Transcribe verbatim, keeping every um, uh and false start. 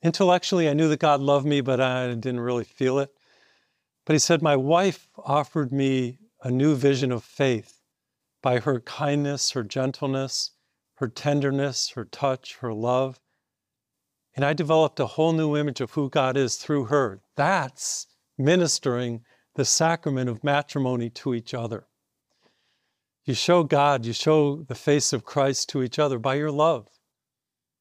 Intellectually, I knew that God loved me, but I didn't really feel it. But he said, my wife offered me a new vision of faith by her kindness, her gentleness, her tenderness, her touch, her love. And I developed a whole new image of who God is through her. That's ministering the sacrament of matrimony to each other. You show God, you show the face of Christ to each other by your love.